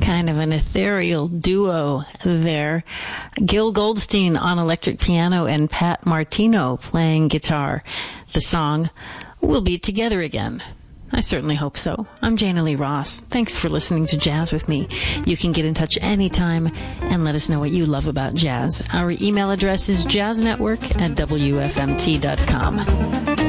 Kind of an ethereal duo there. Gil Goldstein on electric piano and Pat Martino playing guitar. The song, We'll Be Together Again. I certainly hope so. I'm Jana Lee Ross. Thanks for listening to Jazz with me. You can get in touch anytime and let us know what you love about jazz. Our email address is jazznetwork@wfmt.com.